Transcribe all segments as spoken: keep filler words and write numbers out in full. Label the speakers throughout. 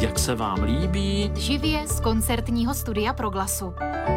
Speaker 1: Jak se vám líbí?
Speaker 2: Živě z koncertního studia Proglasu.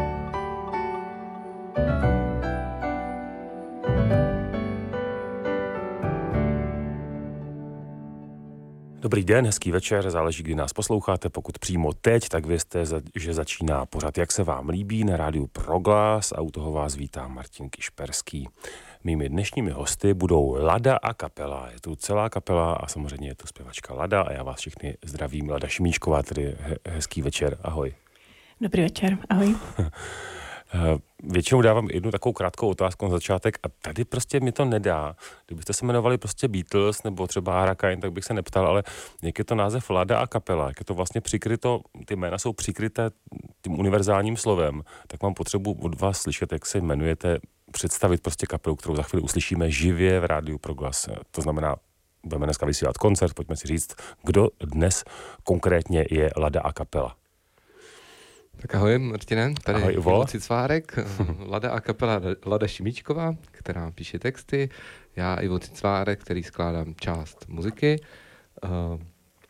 Speaker 3: Dobrý den, hezký večer, záleží, kdy nás posloucháte. Pokud přímo teď, tak vězte, že začíná pořad Jak se vám líbí na rádiu Proglas a u toho vás vítá Martin Kišperský. Mými dnešními hosty budou Lada a kapela. Je tu celá kapela a samozřejmě je tu zpěvačka Lada a já vás všechny zdravím. Lada Šimíčková, tedy hezký večer, ahoj.
Speaker 4: Dobrý večer, ahoj.
Speaker 3: Většinou dávám jednu takovou krátkou otázku na začátek a tady prostě mi to nedá. Kdybyste se jmenovali prostě Beatles nebo třeba Hurricane, tak bych se neptal, ale jak je to název Lada a kapela, jak je to vlastně přikryto, ty jména jsou přikryté tím univerzálním slovem, tak mám potřebu od vás slyšet, jak se jmenujete, představit prostě kapelu, kterou za chvíli uslyšíme živě v rádiu Proglas. To znamená, budeme dneska vysílat koncert, pojďme si říct, kdo dnes konkrétně je Lada a kapela.
Speaker 5: Tak ahoj, Martine, tady
Speaker 3: ahoj,
Speaker 5: Ivo Cicvárek, Lada a kapela Lada Šimíčková, která píše texty, já Ivo Cicvárek, který skládám část muziky. Uh...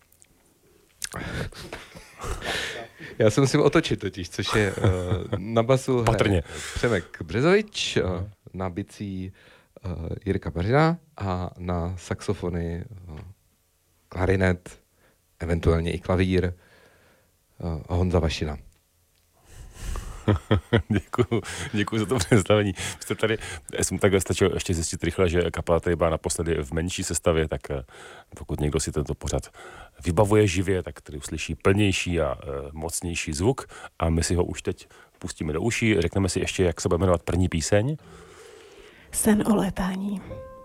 Speaker 5: Já se musím otočit totiž, což je uh, na basu hraje Přemek Březovič, uh, na bicí uh, Jirka Bařina a na saxofony uh, klarinet, eventuálně i klavír uh, Honza Vašina.
Speaker 3: Děkuju, děkuju za to představení. Jste tady, já jsem takhle stačil ještě zjistit rychle, že kapela tady byla naposledy v menší sestavě, tak pokud někdo si tento pořad vybavuje živě, tak tady uslyší plnější a e, mocnější zvuk a my si ho už teď pustíme do uší. Řekneme si ještě, jak se bude jmenovat první píseň.
Speaker 4: Sen o létání.